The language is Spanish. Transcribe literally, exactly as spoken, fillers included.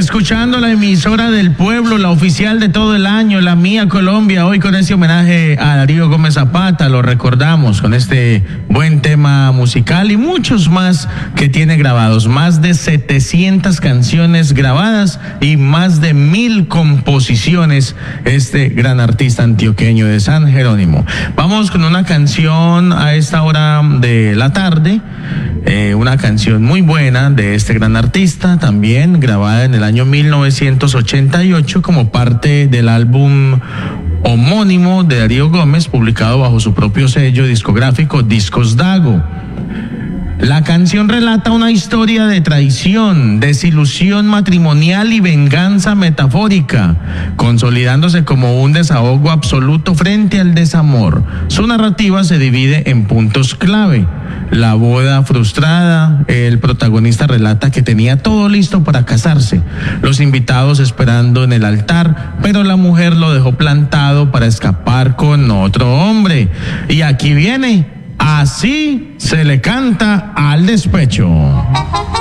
Escuchando la emisora del pueblo, la oficial de todo el año, la mía Colombia, hoy con este homenaje a Darío Gómez Zapata, lo recordamos con este buen tema musical y muchos más que tiene grabados, más de setecientas canciones grabadas y más de mil composiciones, este gran artista antioqueño de San Jerónimo. Vamos con una canción a esta hora de la tarde. Eh, una canción muy buena de este gran artista, también grabada en el año mil novecientos ochenta y ocho como parte del álbum homónimo de Darío Gómez, publicado bajo su propio sello discográfico Discos Dago. La canción relata una historia de traición, desilusión matrimonial y venganza metafórica, consolidándose como un desahogo absoluto frente al desamor. Su narrativa se divide en puntos clave. La boda frustrada, el protagonista relata que tenía todo listo para casarse, los invitados esperando en el altar, pero la mujer lo dejó plantado para escapar con otro hombre. Y aquí viene, así se le canta al despecho.